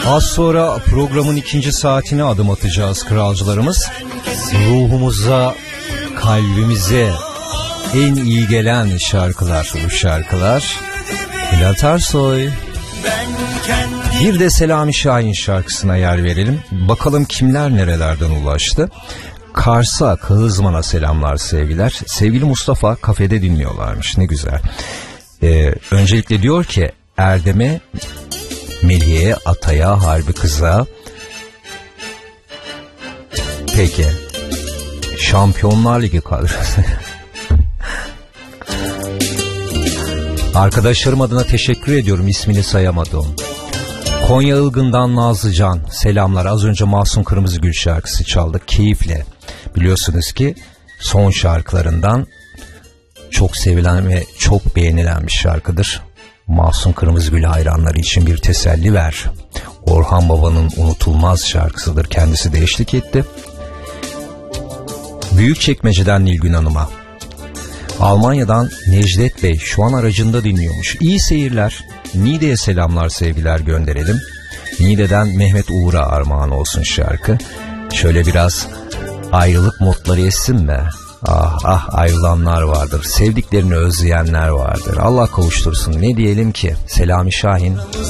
Az sonra programın ikinci saatine adım atacağız kralcılarımız. Ruhumuza, kalbimize en iyi gelen şarkılar, bu şarkılar. Bülent Ersoy. Bir de Selami Şahin şarkısına yer verelim. Bakalım kimler nerelerden ulaştı. Kars'a, Kağızman'a selamlar, sevgiler. Sevgili Mustafa kafede dinliyorlarmış, ne güzel. Öncelikle diyor ki Erdem'e, Melih'e, Atay'a, Harbi Kız'a. Peki. Şampiyonlar Ligi kadrosu. Arkadaşlarım adına teşekkür ediyorum, ismini sayamadım. Konya Ilgın'dan Nazlıcan selamlar. Az önce Masum Kırmızıgül şarkısı çaldık keyifle. Biliyorsunuz ki son şarkılarından çok sevilen ve çok beğenilen bir şarkıdır. Masum Kırmızıgül hayranları için bir teselli ver. Orhan Baba'nın unutulmaz şarkısıdır. Kendisi de eşlik etti. Büyükçekmece'den Nilgün Hanım'a. Almanya'dan Necdet Bey şu an aracında dinliyormuş. İyi seyirler. Niğde'ye selamlar, sevgiler gönderelim. Niğde'den Mehmet Uğur'a armağan olsun şarkı. Şöyle biraz ayrılık modları essin mi? Ah ah, ayrılanlar vardır. Sevdiklerini özleyenler vardır. Allah kavuştursun. Ne diyelim ki? Selami Şahin.